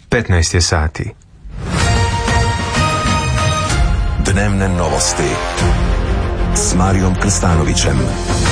15 je sati. Dnevne novosti s Marijom Krstanovićem.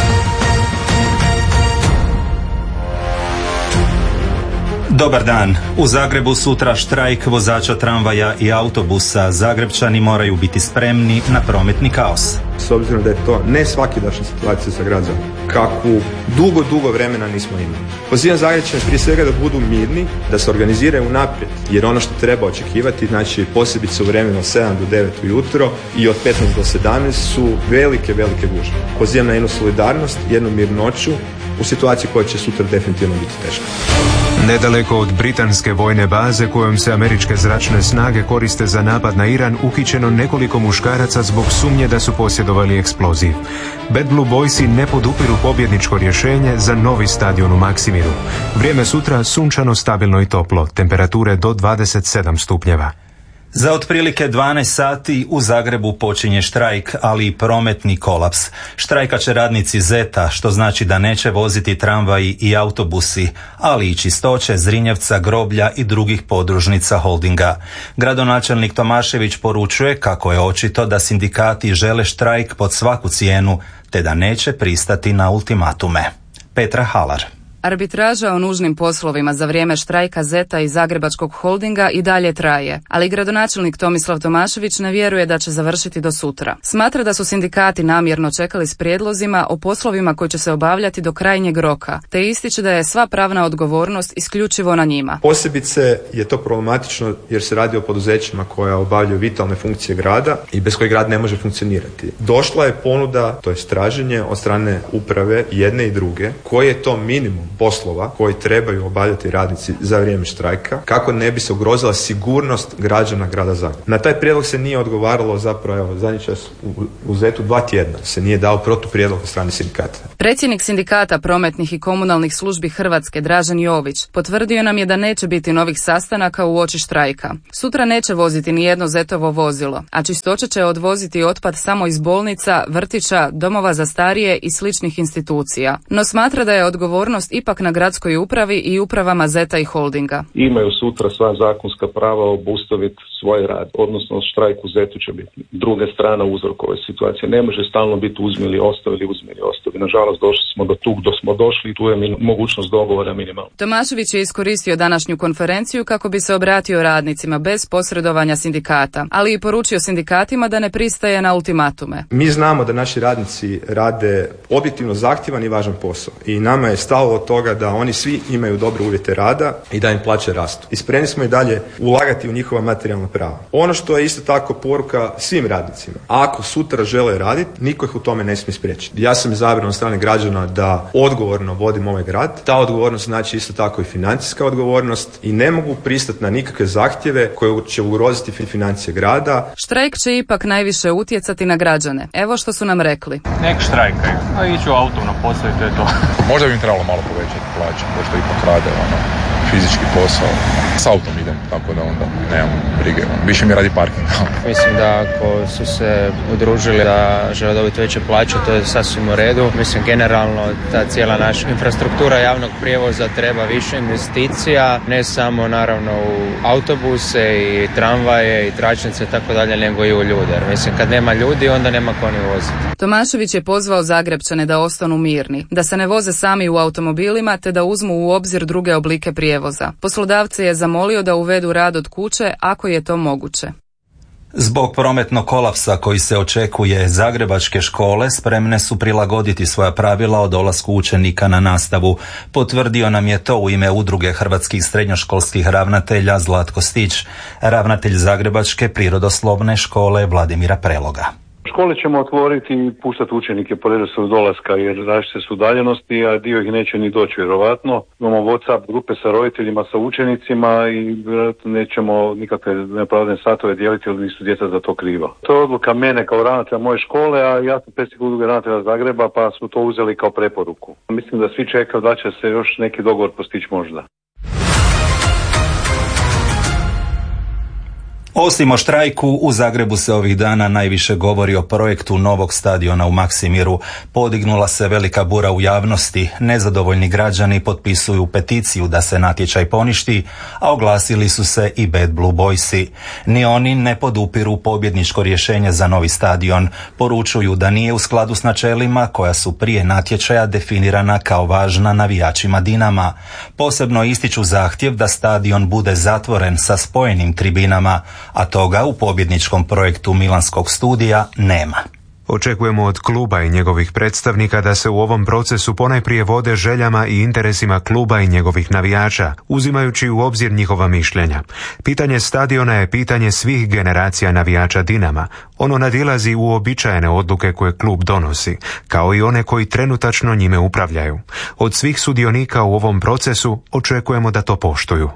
Dobar dan. U Zagrebu sutra štrajk vozača tramvaja i autobusa. Zagrepčani moraju biti spremni na prometni kaos. S obzirom da je to ne svakidašnja situacija za grad Zagreb, kakvu dugo vremena nismo imali. Pozivam Zagrepčane prije svega da budu mirni, da se organiziraju unaprijed, jer ono što treba očekivati, znači posebice u vremenu od 7 do 9 ujutro i od 15 do 17 su velike gužve. Pozivam na jednu solidarnost, jednu mirnoću u situaciji koja će sutra definitivno biti teška. Nedaleko od britanske vojne baze kojom se američke zračne snage koriste za napad na Iran, uhićeno nekoliko muškaraca zbog sumnje da su posjedovali eksploziv. Bad Blue Boysi ne podupiru pobjedničko rješenje za novi stadion u Maksimiru. Vrijeme sutra sunčano, stabilno i toplo, temperature do 27 stupnjeva. Za otprilike 12 sati u Zagrebu počinje štrajk, ali i prometni kolaps. Štrajkat će radnici ZET-a, što znači da neće voziti tramvaji i autobusi, ali i Čistoće, Zrinjevca, Groblja i drugih podružnica holdinga. Gradonačelnik Tomašević poručuje kako je očito da sindikati žele štrajk pod svaku cijenu, te da neće pristati na ultimatume. Petra Halar. Arbitraža o nužnim poslovima za vrijeme štrajka ZET-a i Zagrebačkog holdinga i dalje traje, ali gradonačelnik Tomislav Tomašević ne vjeruje da će završiti do sutra. Smatra da su sindikati namjerno čekali s prijedlozima o poslovima koji će se obavljati do krajnjeg roka, te ističe da je sva pravna odgovornost isključivo na njima. Posebice je to problematično jer se radi o poduzećima koja obavljaju vitalne funkcije grada i bez kojih grad ne može funkcionirati. Došla je ponuda, to je traženje od strane uprave jedne i druge, koji je to minimum poslova koji trebaju obavljati radnici za vrijeme štrajka, kako ne bi se ugrozila sigurnost građana grada Zagreba. Na taj prijedlog se nije odgovaralo zapravo zadnji čas u ZET-u 2 tjedna. Se nije dao protuprijedlog od strane sindikata. Predsjednik sindikata prometnih i komunalnih službi Hrvatske, Dražen Jović, potvrdio nam je da neće biti novih sastanaka uoči štrajka. Sutra neće voziti ni jedno ZET-ovo vozilo, a Čistoća će odvoziti otpad samo iz bolnica, vrtića, domova za starije i sličnih institucija. No smatra da je odgovornost ipak na gradskoj upravi i upravama ZET-a i holdinga. Imaju sutra sva zakonska prava obustaviti svoj rad, odnosno štrajk u ZET-u će biti druga strana uzroka ove situacije. Ne može stalno biti uzmi ostavi. Nažalost, došli smo do tug do smo došli i tu je mogućnost dogovora minimalna. Tomašević je iskoristio današnju konferenciju kako bi se obratio radnicima bez posredovanja sindikata, ali i poručio sindikatima da ne pristaje na ultimatume. Mi znamo da naši radnici rade objektivno zahtjevan i važan posao i nama je stalo od toga da oni svi imaju dobre uvjete rada i da im plaće rastu. I spremni smo i dalje ulagati u njihova materijalna prava. Ono što je isto tako poruka svim radnicima. Ako sutra žele raditi, niko ih u tome ne smije spriječiti. Ja sam izabran od strane građana da odgovorno vodim ovaj grad. Ta odgovornost znači isto tako i financijska odgovornost i ne mogu pristati na nikakve zahtjeve koje će ugroziti financije grada. Štrajk će ipak najviše utjecati na građane. Evo što su nam rekli. Nek štrajkaju, a iću autom na posao i to je to. Možda bi im trebalo malo povećati plaće, pošto ipak rade fizički posao. S autom idem, tako da onda nemam brige. Više mi radi parking. Mislim da ako su se udružili da žele dobiti veće plaće, to je sasvim u redu. Mislim, generalno ta cijela naša infrastruktura javnog prijevoza treba više investicija, ne samo naravno u autobuse i tramvaje i tračnice i tako dalje, nego i u ljude. Jer mislim, kad nema ljudi, onda nema ko ni voziti. Tomašević je pozvao Zagrepčane da ostanu mirni, da se ne voze sami u automobilima, te da uzmu u obzir druge oblike prijevoza. Poslodavce je zamolio da uvedu rad od kuće ako je to moguće. Zbog prometnog kolapsa koji se očekuje, zagrebačke škole spremne su prilagoditi svoja pravila o dolasku učenika na nastavu. Potvrdio nam je to u ime Udruge hrvatskih srednjoškolskih ravnatelja Zlatko Stić, ravnatelj Zagrebačke prirodoslovne škole Vladimira Preloga. Škole ćemo otvoriti i puštati učenike po redoslijedu dolaska jer različite su udaljenosti, a dio ih neće ni doći vjerovatno. Imamo WhatsApp grupe sa roditeljima, sa učenicima i vjerojatno nećemo nikakve neopravdane satove dijeliti jer nisu djeca za to kriva. To je odluka mene kao ravnatelja moje škole, a ja sam predsjednik Udruge ravnatelja Zagreba pa smo to uzeli kao preporuku. Mislim da svi čekaju da će se još neki dogovor postići možda. Osim o štrajku, u Zagrebu se ovih dana najviše govori o projektu novog stadiona u Maksimiru. Podignula se velika bura u javnosti. Nezadovoljni građani potpisuju peticiju da se natječaj poništi, a oglasili su se i Bad Blue Boysi. Ni oni ne podupiru pobjedničko rješenje za novi stadion. Poručuju da nije u skladu s načelima koja su prije natječaja definirana kao važna navijačima Dinama. Posebno ističu zahtjev da stadion bude zatvoren sa spojenim tribinama, a toga u pobjedničkom projektu Milanskog studija nema. Očekujemo od kluba i njegovih predstavnika da se u ovom procesu ponajprije vode željama i interesima kluba i njegovih navijača, uzimajući u obzir njihova mišljenja. Pitanje stadiona je pitanje svih generacija navijača Dinama. Ono nadilazi uobičajene odluke koje klub donosi, kao i one koji trenutačno njime upravljaju. Od svih sudionika u ovom procesu očekujemo da to poštuju.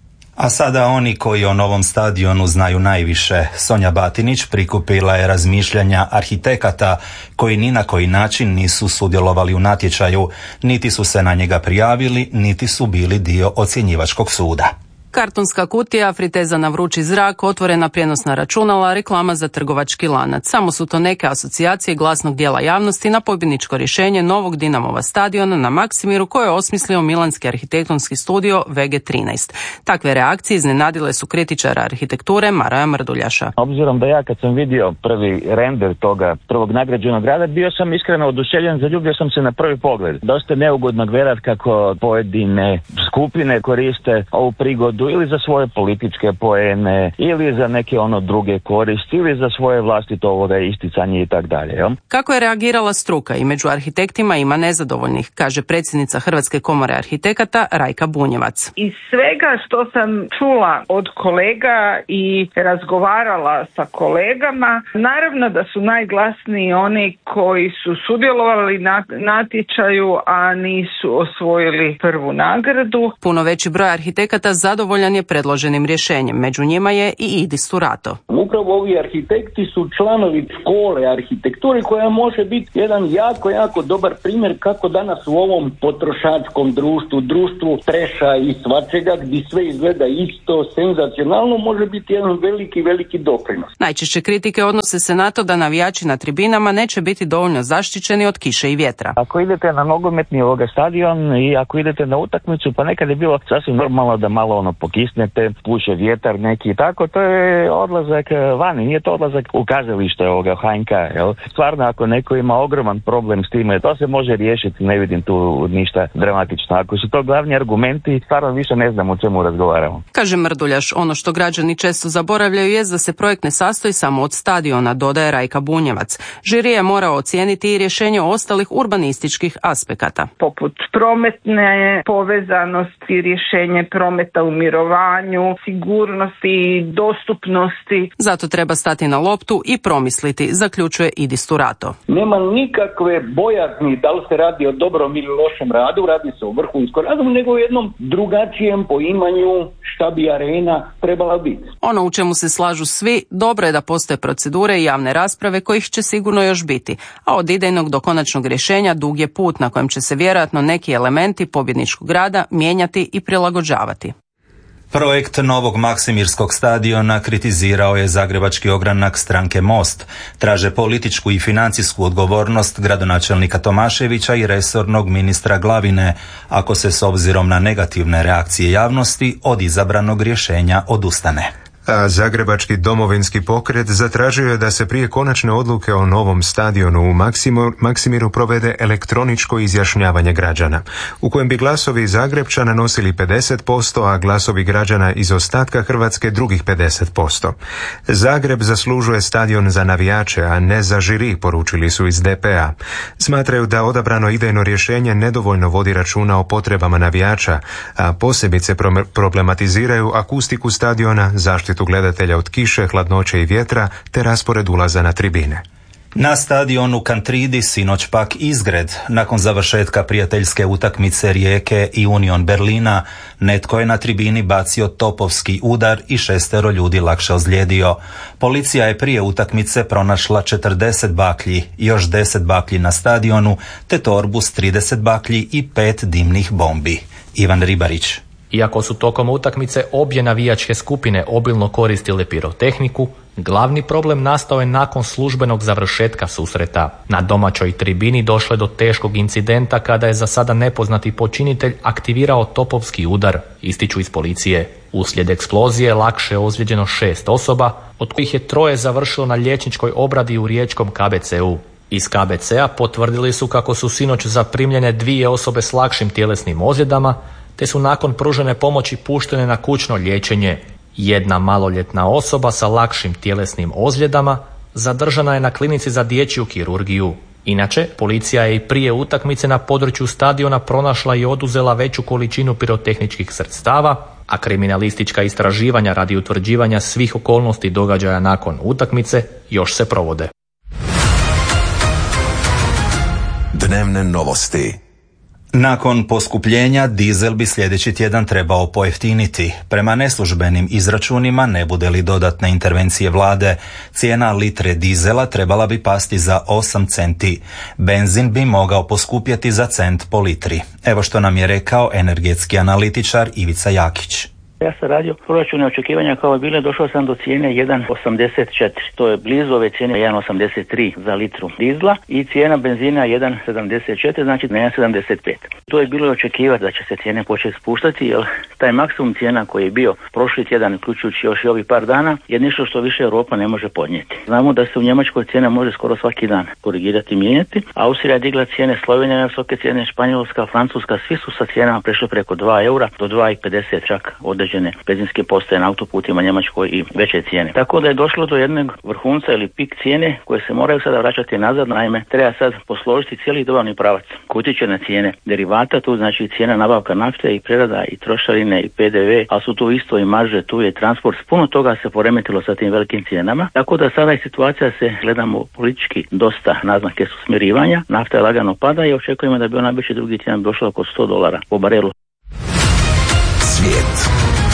A sada oni koji o novom stadionu znaju najviše. Sonja Batinić prikupila je razmišljanja arhitekata koji ni na koji način nisu sudjelovali u natječaju, niti su se na njega prijavili, niti su bili dio ocjenjivačkog suda. Kartonska kutija, friteza na vrući zrak, otvorena prijenosna računala, reklama za trgovački lanac. Samo su to neke asocijacije glasnog dijela javnosti na pobjedničko rješenje novog Dinamova stadiona na Maksimiru koje je osmislio milanski arhitektonski studio VG13. Takve reakcije iznenadile su kritičara arhitekture Maraja Mrduljaša. Obzirom da ja kad sam vidio prvi render toga prvog nagrađenog grada, bio sam iskreno oduševljen, zaljubio sam se na prvi pogled. Dosta neugodno gledat kako pojedine skupine koriste ovu prigodu ili za svoje političke poene, ili za neke druge koristi, ili za svoje vlastito isticanje i tak dalje. Kako je reagirala struka? I među arhitektima ima nezadovoljnih, kaže predsjednica Hrvatske komore arhitekata Rajka Bunjevac. Iz svega što sam čula od kolega i razgovarala sa kolegama, naravno da su najglasniji oni koji su sudjelovali na natječaju, a nisu osvojili prvu nagradu. Puno veći broj arhitekata zadovoljan je predloženim rješenjem. Među njima je i Idis Turato. Upravo ovi arhitekti su članovi škole arhitekture koja može biti jedan jako dobar primjer kako danas u ovom potrošačkom društvu treša i svačega gdje sve izgleda isto, senzacionalno, može biti jedan veliki doprinos. Najčešće kritike odnose se na to da navijači na tribinama neće biti dovoljno zaštićeni od kiše i vjetra. Ako idete na nogometni stadion i ako idete na utakmicu, pa nekad je bilo sasvim normalno da malo pokisnete, puše vjetar neki i tako, to je odlazak vani, nije to odlazak u kazalište HNK, jel? Stvarno, ako neko ima ogroman problem s time, to se može riješiti, ne vidim tu ništa dramatično. Ako su to glavni argumenti, stvarno više ne znam o čemu razgovaramo. Kaže Mrduljaš, ono što građani često zaboravljaju je da se projekt ne sastoji samo od stadiona, dodaje Rajka Bunjevac. Žiri je morao ocijeniti i rješenje ostalih urbanističkih aspekata. Poput prometne povezanosti, rješenje prometa u mirovanju, sigurnosti, dostupnosti. Zato treba stati na loptu i promisliti, zaključuje Idis Turato. Nema nikakve bojazni da li se radi o dobrom ili lošem radu, radi se o vrhunskom radu, nego o jednom drugačijem poimanju šta bi arena trebala biti. Ono u čemu se slažu svi, dobro je da postoje procedure i javne rasprave kojih će sigurno još biti, a od idejnog do konačnog rješenja dug je put na kojem će se vjerojatno neki elementi pobjedničkog rada mijenjati i prilagođavati. Projekt novog Maksimirskog stadiona kritizirao je zagrebački ogranak stranke Most. Traže političku i financijsku odgovornost gradonačelnika Tomaševića i resornog ministra Glavine, ako se s obzirom na negativne reakcije javnosti od izabranog rješenja odustane. A Zagrebački domovinski pokret zatražio je da se prije konačne odluke o novom stadionu u Maksimiru provede elektroničko izjašnjavanje građana, u kojem bi glasovi Zagrebčana nosili 50%, a glasovi građana iz ostatka Hrvatske drugih 50%. Zagreb zaslužuje stadion za navijače, a ne za žiri, poručili su iz DP-a. Smatraju da odabrano idejno rješenje nedovoljno vodi računa o potrebama navijača, a posebice problematiziraju akustiku stadiona, zaštitu gledatelja od kiše, hladnoće i vjetra, te raspored ulaza na tribine. Na stadionu Kantridi sinoć pak izgred. Nakon završetka prijateljske utakmice Rijeke i Union Berlina, netko je na tribini bacio topovski udar i 6 ljudi lakše ozlijedio. Policija je prije utakmice pronašla 40 baklji, još 10 baklji na stadionu, te torbu s 30 baklji i 5 dimnih bombi. Ivan Ribarić. Iako su tokom utakmice obje navijačke skupine obilno koristile pirotehniku, glavni problem nastao je nakon službenog završetka susreta. Na domaćoj tribini došlo je do teškog incidenta kada je za sada nepoznati počinitelj aktivirao topovski udar, ističu iz policije. Uslijed eksplozije lakše je ozlijeđeno 6 osoba, od kojih je 3 završilo na liječničkoj obradi u riječkom KBC-u. Iz KBC-a potvrdili su kako su sinoć zaprimljene 2 osobe s lakšim tjelesnim ozljedama, te su nakon pružene pomoći puštene na kućno liječenje. Jedna maloljetna osoba sa lakšim tjelesnim ozljedama zadržana je na klinici za dječju kirurgiju. Inače, policija je i prije utakmice na području stadiona pronašla i oduzela veću količinu pirotehničkih sredstava, a kriminalistička istraživanja radi utvrđivanja svih okolnosti događaja nakon utakmice još se provode. Dnevne novosti. Nakon poskupljenja dizel bi sljedeći tjedan trebao pojeftiniti. Prema neslužbenim izračunima, ne bude li dodatne intervencije vlade, cijena litre dizela trebala bi pasti za 8 centi. Benzin bi mogao poskupjeti za cent po litri. Evo što nam je rekao energetski analitičar Ivica Jakić. Ja sam radio proračune očekivanja kao je bile, došao sam do cijene 1,84. To je blizu ove cijene 1,83 za litru dizla i cijena benzina 1,74, znači 1,75. To je bilo očekivati da će se cijene početi spuštati, jer taj maksimum cijena koji je bio prošli tjedan, uključujući još i ovih par dana, je nešto što više Europa ne može podnijeti. Znamo da se u Njemačkoj cijena može skoro svaki dan korigirati i mijenjati. Austrija je digla cijene, Slovenija je visoke cijene, Španjolska, Francuska, svi su sa cijenama prešli preko 2 eura do 2,50 čak određene benzinske postaje na autoputima Njemačkoj i veće cijene. Tako da je došlo do jednog vrhunca ili pik cijene koje se moraju sada vraćati nazad. Naime, treba sad posložiti cijeli dobavni pravac koji utječe na cijene derivata, tu znači cijena nabavka nafte i prerada i trošarine i PDV, a su tu isto i marže, tu je transport. Puno toga se poremetilo sa tim velikim cijenama. Tako da sada je situacija, se gledamo politički, dosta naznake su smirivanja. Nafta je lagano pada i očekujemo da bi ona već drugi tjedan došla oko $100 po barelu. Svijet.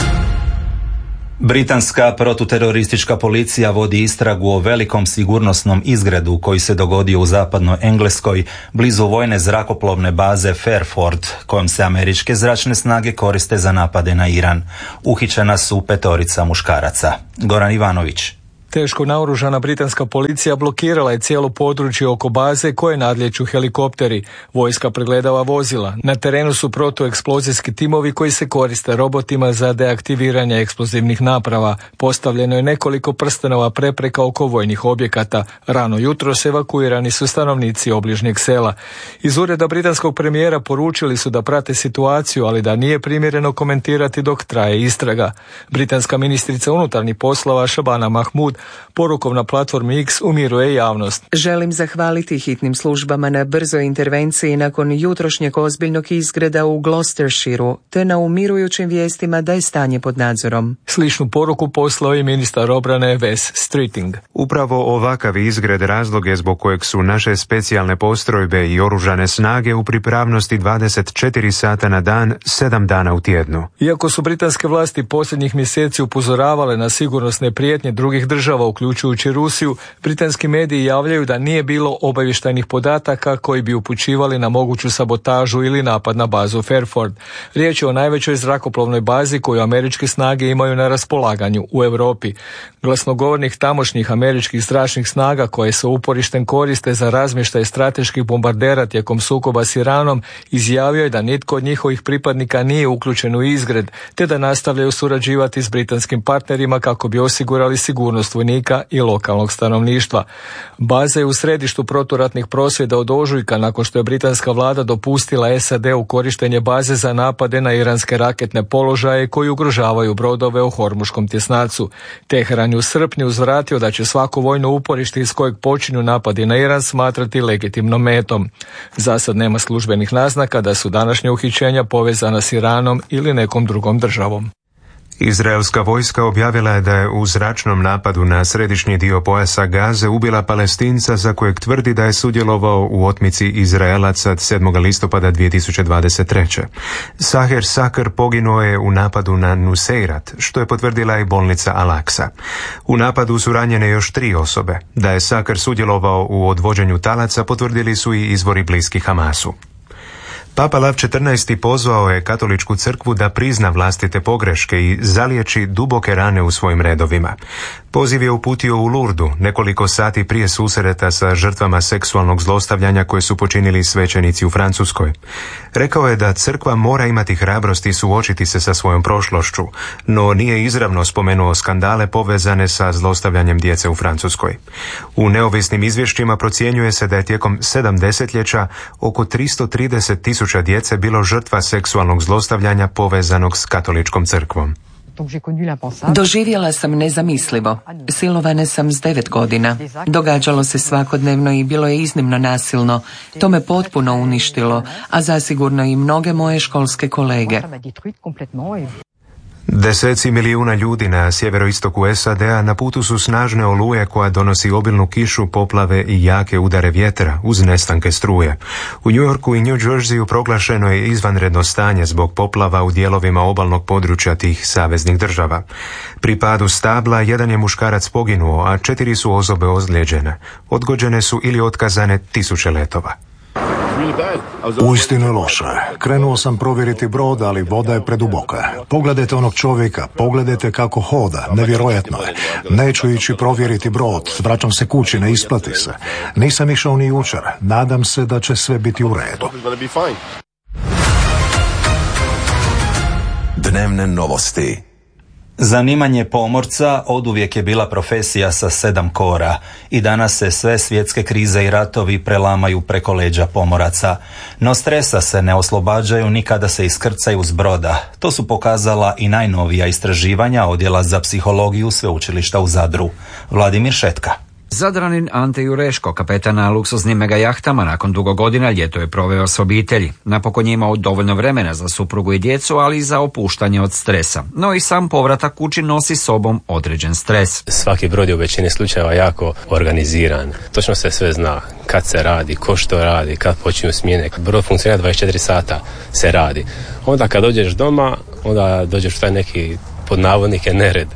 Britanska protuteroristička policija vodi istragu o velikom sigurnosnom izgredu koji se dogodio u zapadnoj Engleskoj blizu vojne zrakoplovne baze Fairford, kojom se američke zračne snage koriste za napade na Iran. Uhićena su 5 muškaraca. Goran Ivanović. Teško naoružana britanska policija blokirala je cijelo područje oko baze koje nadlijeću helikopteri. Vojska pregledava vozila. Na terenu su protueksplozijski timovi koji se koriste robotima za deaktiviranje eksplozivnih naprava. Postavljeno je nekoliko prstenova prepreka oko vojnih objekata. Rano jutros evakuirani su stanovnici obližnjeg sela. Iz ureda britanskog premijera poručili su da prate situaciju, ali da nije primjereno komentirati dok traje istraga. Britanska ministrica unutarnjih poslova Shabana Mahmood porukom na platformi X umiruje javnost. Želim zahvaliti hitnim službama na brzoj intervenciji nakon jutrošnjeg ozbiljnog izgreda u Gloucestershireu, te na umirujućim vijestima da je stanje pod nadzorom. Sličnu poruku poslao i ministar obrane Wes Streeting. Upravo ovakav izgred razlog je zbog kojeg su naše specijalne postrojbe i oružane snage u pripravnosti 24 sata na dan, 7 dana u tjednu. Iako su britanske vlasti posljednjih mjeseci upozoravale na sigurnosne prijetnje drugih država, uključujući Rusiju, britanski mediji javljaju da nije bilo obavještajnih podataka koji bi upućivali na moguću sabotažu ili napad na bazu Fairford. Riječ je o najvećoj zrakoplovnoj bazi koju američke snage imaju na raspolaganju u Europi. Glasnogovornik tamošnjih američkih zračnih snaga koje se uporištem koriste za razmještaj strateških bombardera tijekom sukoba s Iranom izjavio je da nitko od njihovih pripadnika nije uključen u izgred, te da nastavljaju surađivati s britanskim partnerima kako bi osigurali sigurnost vojnika i lokalnog stanovništva. Baza je u središtu proturatnih prosvjeda od ožujka nakon što je britanska vlada dopustila SAD-u korištenje baze za napade na iranske raketne položaje koji ugrožavaju brodove u Hormuškom tjesnacu. Teheran je u srpnju uzvratio da će svako vojno uporište iz kojeg počinju napadi na Iran smatrati legitimnom metom. Za sad nema službenih naznaka da su današnje uhićenja povezana s Iranom ili nekom drugom državom. Izraelska vojska objavila je da je u zračnom napadu na središnji dio pojasa Gaze ubila Palestinca za kojeg tvrdi da je sudjelovao u otmici Izraelaca 7. listopada 2023. Saher Sakr poginuo je u napadu na Nuseirat, što je potvrdila i bolnica Al-Aqsa. U napadu su ranjene još 3 osobe. Da je Sakr sudjelovao u odvođenju talaca potvrdili su i izvori bliski Hamasu. Papa Lav XIV. Pozvao je katoličku crkvu da prizna vlastite pogreške i zaliječi duboke rane u svojim redovima. Poziv je uputio u Lurdu nekoliko sati prije susreta sa žrtvama seksualnog zlostavljanja koje su počinili svećenici u Francuskoj. Rekao je da crkva mora imati hrabrosti suočiti se sa svojom prošlošću, no nije izravno spomenuo skandale povezane sa zlostavljanjem djece u Francuskoj. U neovisnim izvješćima procjenjuje se da je tijekom 7 desetljeća oko 330.000 djece bilo žrtva seksualnog zlostavljanja povezanog s katoličkom crkvom. Doživjela sam nezamislivo. Silovana sam s 9 godina. Događalo se svakodnevno i bilo je iznimno nasilno. To me potpuno uništilo, a zasigurno i mnoge moje školske kolege. Deseci milijuna ljudi na sjeveroistoku SAD-a na putu su snažne oluje koja donosi obilnu kišu, poplave i jake udare vjetra uz nestanke struje. U New Yorku i New Jerseyu proglašeno je izvanredno stanje zbog poplava u dijelovima obalnog područja tih saveznih država. Pri padu stabla jedan je muškarac poginuo, a 4 su osobe ozlijeđene. Odgođene su ili otkazane 1000 letova. Uistinu je loše. Krenuo sam provjeriti brod, ali voda je preduboka. Pogledajte onog čovjeka, pogledajte kako hoda, nevjerojatno je. Neću ići provjeriti brod, vraćam se kući, ne isplati se. Nisam išao ni jučer, nadam se da će sve biti u redu. Dnevne novosti. Zanimanje pomorca oduvijek je bila profesija sa 7 kora i danas se sve svjetske krize i ratovi prelamaju preko leđa pomoraca. No stresa se ne oslobađaju ni kada se iskrcaju s broda. To su pokazala i najnovija istraživanja Odjela za psihologiju Sveučilišta u Zadru. Vladimir Šetka. Zadranin Ante Jureško, kapetan na luksuznim mega jahtama, nakon dugo godina ljeto je proveo s obitelji. Napokon je imao dovoljno vremena za suprugu i djecu, ali i za opuštanje od stresa. No i sam povratak kući nosi sobom određen stres. Svaki brod je u većini slučajeva jako organiziran. Točno se sve zna kad se radi, ko što radi, kad počinju smjene. Brod funkcionira 24 sata se radi. Onda kad dođeš doma, onda dođeš u taj neki pod navodnike nered.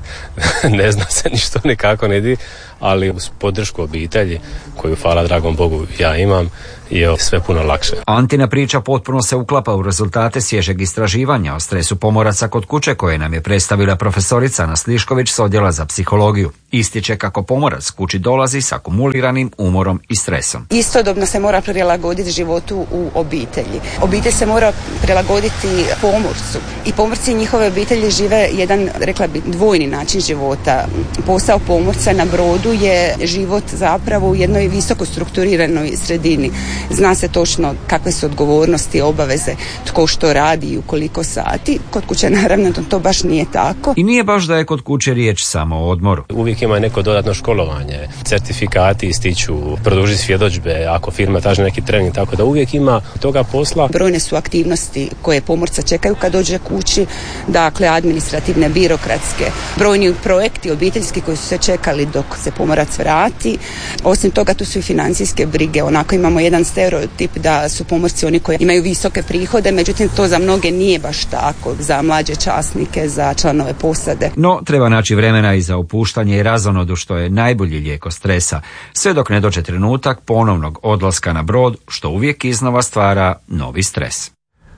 Ne zna se ništa nikako ne di, ali uz podršku obitelji, koju hvala dragom Bogu ja imam, je sve puno lakše. Antina priča potpuno se uklapa u rezultate svježeg istraživanja o stresu pomoraca kod kuće koje nam je predstavila profesorica Ana Slišković s Odjela za psihologiju. Ističe kako pomorac kući dolazi s akumuliranim umorom i stresom. Istodobno se mora prilagoditi životu u obitelji. Obitelj se mora prilagoditi pomorcu i pomorci i njihove obitelji žive jedan, rekla bi, dvojni način života. Posao pomorca na brodu je život zapravo u jednoj visoko strukturiranoj sredini. Zna se točno kakve su odgovornosti, obaveze, tko što radi i u koliko sati. Kod kuće naravno to baš nije tako. I nije baš da je kod kuće riječ samo o odmoru. Uvijek ima neko dodatno školovanje, certifikati ističu, produži svjedodžbe, ako firma traži neki trening, tako da uvijek ima toga posla. Brojne su aktivnosti koje pomorca čekaju kad dođe kući, dakle administrativne, birokratske, brojni projekti obiteljski koji su se čekali dok se pomorac vrati. Osim toga tu su i financijske brige, onako imamo jedan stereotip da su pomorci oni koji imaju visoke prihode, međutim to za mnoge nije baš tako, za mlađe časnike, za članove posade. No, treba naći vremena i za opuštanje i razonodu, što je najbolji lijek od stresa, sve dok ne dođe trenutak ponovnog odlaska na brod, što uvijek iznova stvara novi stres.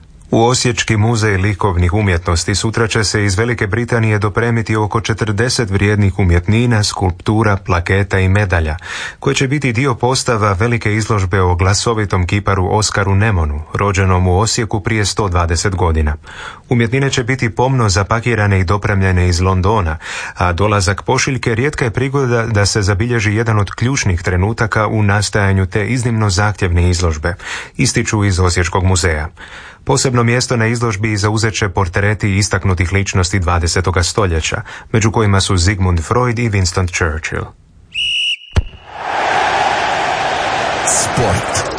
U Osječki muzej likovnih umjetnosti sutra će se iz Velike Britanije dopremiti oko 40 vrijednih umjetnina, skulptura, plaketa i medalja, koje će biti dio postava velike izložbe o glasovitom kiparu Oskaru Nemonu, rođenom u Osijeku prije 120 godina. Umjetnine će biti pomno zapakirane i dopremljene iz Londona, a dolazak pošiljke rijetka je prigoda da se zabilježi jedan od ključnih trenutaka u nastajanju te iznimno zahtjevne izložbe, ističu iz Osječkog muzeja. Posebno mjesto na izložbi zauzet će portreti istaknutih ličnosti 20. stoljeća, među kojima su Sigmund Freud i Winston Churchill. Sport.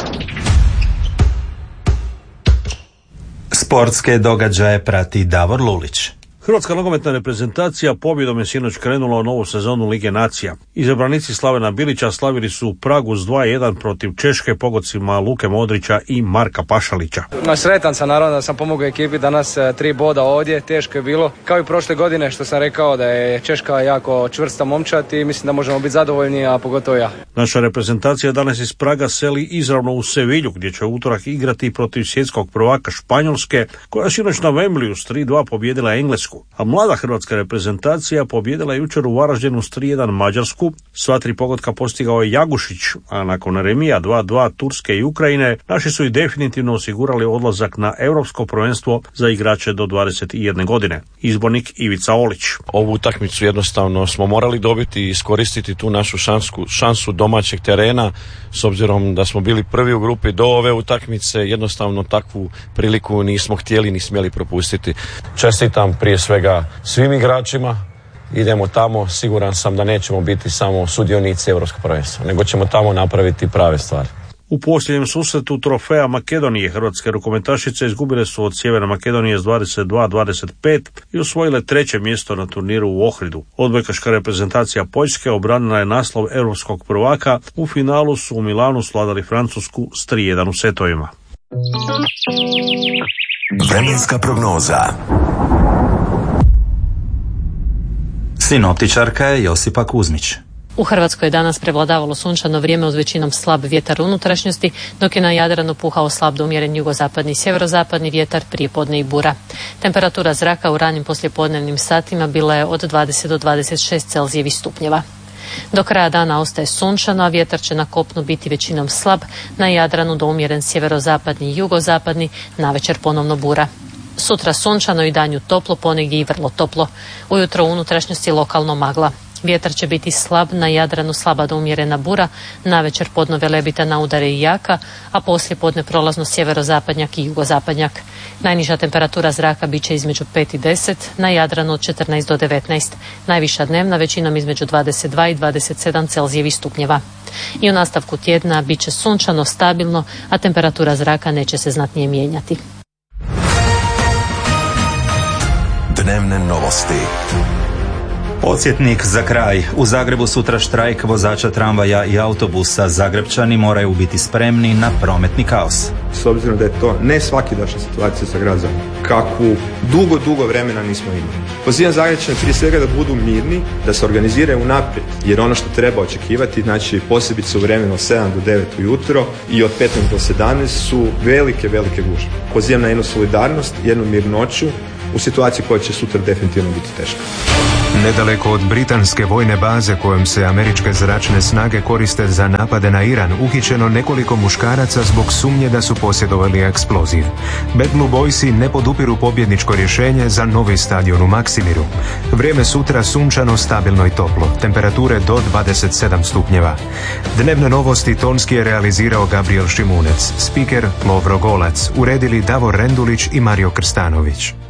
Sportske događaje prati Davor Lulić. Hrvatska nogometna reprezentacija pobjedom je sinoć krenula u novu sezonu Lige nacija. Izabranici Slavena Bilića slavili su u Pragu s 2:1 protiv Češke pogodcima Luke Modrića i Marka Pašalića. Sretan sam naravno da sam pomogao ekipi danas 3 boda ovdje, teško je bilo. Kao i prošle godine što sam rekao da je Češka jako čvrsta momčad i mislim da možemo biti zadovoljni, a pogotovo ja. Naša reprezentacija danas iz Praga seli izravno u Sevilju gdje će utorak igrati protiv svjetskog prvaka Španjolske koja sinoć na Wembleyu s 3:2 pobijedila Englesku. A mlada hrvatska reprezentacija pobijedila jučer u Varaždinu s 3:1 Mađarsku. Sva 3 pogotka postigao je Jagušić, a nakon remija 2:2 Turske i Ukrajine, naši su i definitivno osigurali odlazak na europsko prvenstvo za igrače do 21 godine. Izbornik Ivica Olić. Ovu utakmicu jednostavno smo morali dobiti i iskoristiti tu našu šansu domaćeg terena, s obzirom da smo bili prvi u grupi do ove utakmice, jednostavno takvu priliku nismo htjeli ni smjeli propustiti. Čestitam prije svega svim igračima, idemo tamo, siguran sam da nećemo biti samo sudionici europskog prvenstva, nego ćemo tamo napraviti prave stvari. U posljednjem susretu trofeja Makedonije hrvatske rukometašice izgubile su od Sjeverne Makedonije s 22-25 i osvojile 3. mjesto na turniru u Ohridu. Odbojkaška reprezentacija Poljske obranila je naslov europskog prvaka, u finalu su u Milanu svladali Francusku s 3:1 u setovima. Vremenska prognoza. Sinoptičarka je Josipa Kuzmić. U Hrvatskoj je danas prevladavalo sunčano vrijeme uz većinom slab vjetar unutrašnjosti, dok je na Jadranu puhao slab do umjeren jugozapadni i sjeverozapadni vjetar, prijepodne i bura. Temperatura zraka u ranim poslijepodnevnim satima bila je od 20 do 26 Celzijevih stupnjeva. Do kraja dana ostaje sunčano, a vjetar će na kopnu biti većinom slab, na Jadranu do umjeren sjeverozapadni i jugozapadni, navečer ponovno bura. Sutra sunčano i danju toplo, ponegdje i vrlo toplo. Ujutro u unutrašnjosti lokalno magla. Vjetar će biti slab, na Jadranu slaba do umjerena bura, navečer podno Velebita na udare i jaka, a poslije podne prolazno sjeverozapadnjak i jugozapadnjak. Najniža temperatura zraka bit će između 5 i 10, na Jadranu od 14 do 19. Najviša dnevna većinom između 22 i 27 Celzijevih stupnjeva. I u nastavku tjedna bit će sunčano, stabilno, a temperatura zraka neće se znatnije mijenjati. Dnevne novosti. Podsjetnik za kraj. U Zagrebu sutra štrajk vozača tramvaja i autobusa. Zagrebčani moraju biti spremni na prometni kaos. S obzirom da je to ne svakidašnja situacija za grad Zagreb, kakvu dugo vremena nismo imali. Pozivam Zagrebčane prije svega da budu mirni, da se organiziraju unaprijed, jer ono što treba očekivati, znači posebice u vremenu od 7 do 9 ujutro i od 15 do 17 su velike gužve. Pozivam na jednu solidarnost, jednu mirnoću u situaciji koja će sutra definitivno biti teška. Nedaleko od britanske vojne baze kojom se američke zračne snage koriste za napade na Iran, uhićeno nekoliko muškaraca zbog sumnje da su posjedovali eksploziv. Bad Blue Boysi ne podupiru pobjedničko rješenje za novi stadion u Maksimiru. Vrijeme sutra sunčano, stabilno i toplo. Temperature do 27 stupnjeva. Dnevne novosti tonski je realizirao Gabriel Šimunec. Spiker Lovro Golac. Uredili Davor Rendulić i Mario Krstanović.